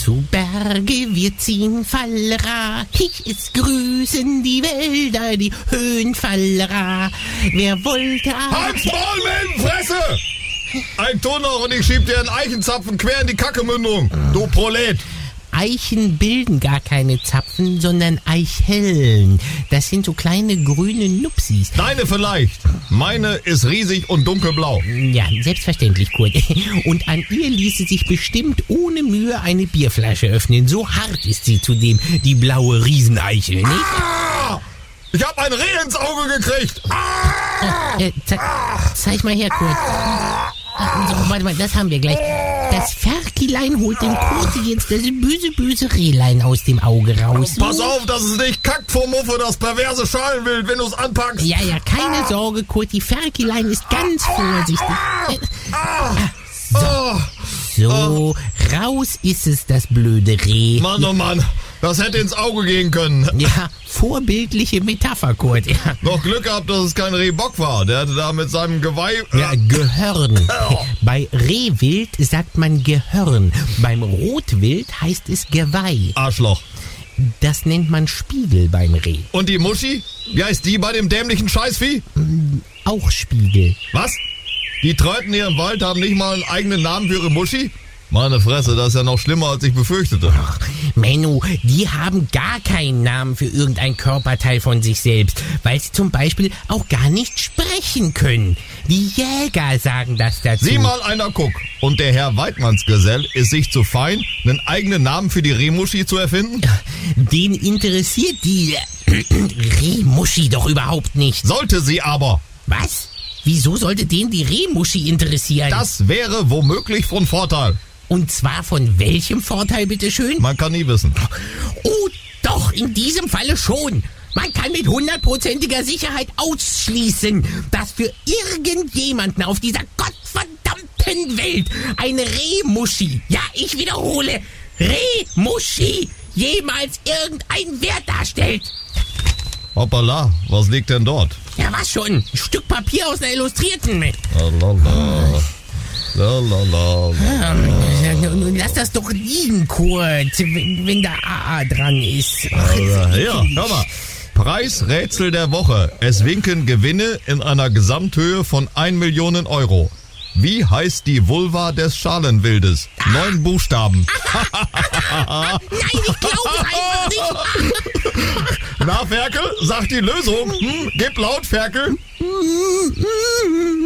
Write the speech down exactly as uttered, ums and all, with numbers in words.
Zu Berge wir ziehen Fallera, es grüßen die Wälder, die Höhenfallera. Wer wollte... Halt's Maul mit den Fresse! Ein Ton noch und ich schieb dir einen Eichenzapfen quer in die Kackemündung, du Prolet! Eichen bilden gar keine Zapfen, sondern Eicheln. Das sind so kleine grüne Nupsis. Deine vielleicht. Meine ist riesig und dunkelblau. Ja, selbstverständlich, Kurt. Und an ihr ließe sich bestimmt ohne Mühe eine Bierflasche öffnen. So hart ist sie zudem, die blaue Rieseneichel, nicht? Ah! Ich hab ein Reh ins Auge gekriegt! Ah! Äh, ze- zeig mal her, Kurt. So, warte mal, das haben wir gleich. Das Ferkilein holt dem Kurti jetzt das böse, böse Rehlein aus dem Auge raus. Pass auf, dass es nicht kackt vor Muffe, das perverse Schalenwild, wenn du es anpackst. Ja, ja, keine ah. Sorge, Kurti. Ferkilein ist ganz vorsichtig. Ah. Ah. So, so, raus ist es, das blöde Reh. Mann, oh Mann, das hätte ins Auge gehen können. Ja, vorbildliche Metapher, Kurt. Ja. Noch Glück gehabt, dass es kein Rehbock war. Der hatte da mit seinem Geweih... Äh, ja, Gehörn. Bei Rehwild sagt man Gehörn. Beim Rotwild heißt es Geweih. Arschloch. Das nennt man Spiegel beim Reh. Und die Muschi? Wie heißt die bei dem dämlichen Scheißvieh? Auch Spiegel. Was? Die Tröten hier im Wald haben nicht mal einen eigenen Namen für ihre Muschi? Meine Fresse, das ist ja noch schlimmer, als ich befürchtete. Ach, Menno, die haben gar keinen Namen für irgendein Körperteil von sich selbst, weil sie zum Beispiel auch gar nicht sprechen können. Die Jäger sagen das dazu. Sieh mal einer, guck. Und der Herr Weidmannsgesell ist sich zu fein, einen eigenen Namen für die Rehmuschi zu erfinden? Den interessiert die Rehmuschi doch überhaupt nicht. Sollte sie aber. Was? Wieso sollte den die Rehmuschi interessieren? Das wäre womöglich von Vorteil. Und zwar von welchem Vorteil, bitteschön? Man kann nie wissen. Oh, doch, in diesem Falle schon. Man kann mit hundertprozentiger Sicherheit ausschließen, dass für irgendjemanden auf dieser gottverdammten Welt eine Rehmuschi, ja, ich wiederhole, Rehmuschi jemals irgendeinen Wert darstellt. Hoppala, was liegt denn dort? Ja, was schon? Ein Stück Papier aus einer Illustrierten mit. Lalala. Lalala. Ja, nun lass das doch liegen, Kurt, wenn, wenn da A A dran ist. Ach, ja, hör mal. Preisrätsel der Woche. Es winken Gewinne in einer Gesamthöhe von ein Million Euro. Wie heißt die Vulva des Schalenwildes? Ah. Neun Buchstaben. Nein, ich glaube einfach nicht. Na, Ferkel, sag die Lösung. Hm, gib laut, Ferkel.